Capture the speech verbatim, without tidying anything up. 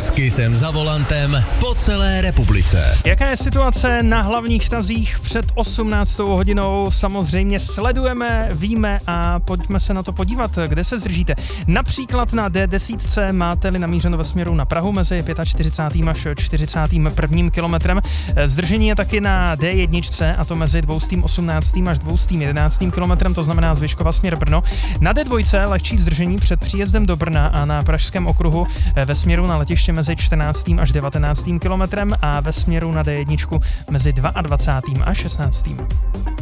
S Kissem za volantem po celé republice. Jaká je situace na hlavních tazích před osmnáctou hodinou? Samozřejmě sledujeme, víme a pojďme se na to podívat, kde se zdržíte. Například na D deset máte-li namířeno ve směru na Prahu mezi čtyřicátým pátým až čtyřicátým prvním kilometrem. Zdržení je taky na D jedna a to mezi dvěstě osmnáctým až dvěstě jedenáctým kilometrem, to znamená z Vyškova směr Brno. Na D dva lehčí zdržení před příjezdem do Brna a na Pražském okruhu ve směru na letiště mezi čtrnáctým až devatenáctým kilometrem a ve směru na D jedna mezi dvacátým druhým až šestnáctým